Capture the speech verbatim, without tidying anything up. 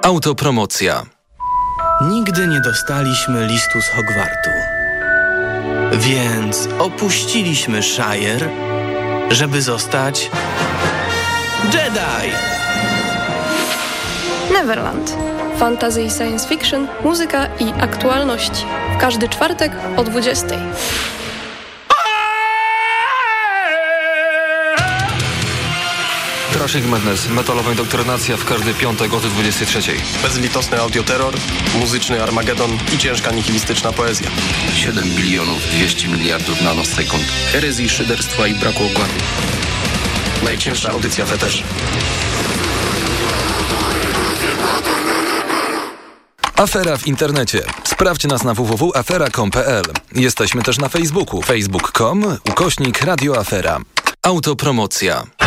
Autopromocja. Nigdy nie dostaliśmy listu z Hogwartu. Więc opuściliśmy Shire, żeby zostać Jedi! Neverland. Fantasy i science fiction, muzyka i aktualności. W każdy czwartek o dwudziestej. Thrashing Madness. Metalowa indoktrynacja w każdy piątek od dwudziestej trzeciej. Bezlitosny audioterror, muzyczny Armagedon i ciężka nihilistyczna poezja. siedem bilionów dwieście miliardów nanosekund. Herezji, szyderstwa i braku okładu. Najcięższa audycja Feterz. Afera w internecie. Sprawdź nas na w w w kropka afera kropka com kropka p l. Jesteśmy też na Facebooku. facebook kropka com ukośnik Radio Afera. Autopromocja.